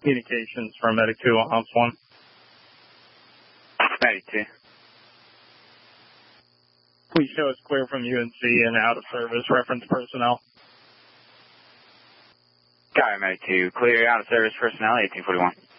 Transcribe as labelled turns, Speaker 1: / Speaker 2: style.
Speaker 1: communications from Medic 2 on House 1.
Speaker 2: Medic 2.
Speaker 1: Please show us clear from UNC and out of service reference personnel.
Speaker 2: Got it, Medic 2. Clear out of service personnel, 1841.